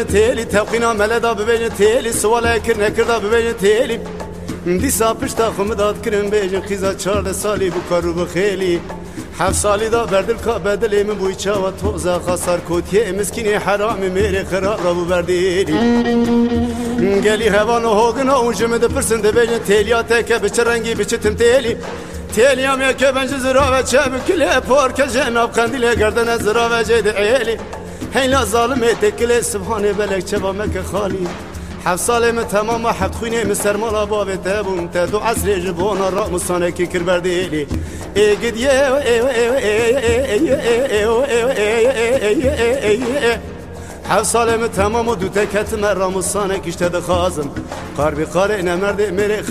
تیلی تقینا ملدا ببین تیلی سوال کرد نکردا ببین تیلی دیسا پشتا خمداد کرن بیجن خیزا 14 سالی بو کارو بخیلی 7 سالی دا بردل کا بدلی من بوی چاوا توزا خسار کوتیه مسکینی حرامی میری خراب را بو بردیلی گلی هوانو هوگنا اونجمه ده پرسنده بیجن تیلیاته که بچه رنگی بچه تم تیلی تیلیام یا که بنج زراوه چه بکلی پار که جناب قندیل گردن زراوه جید عیلی هیلا ظالمه تکلی سبحانه بلک چه با مک خالی 7 ساله من تمام 7 خوینه من سرمالا بابه تبون تا 2 عصر جبونا را مصانه کی کر بردیلی ای گدیه 7 ساله من تمام 2 تکت من را مصانه کشته دخازم قاربی قاره نمرده میره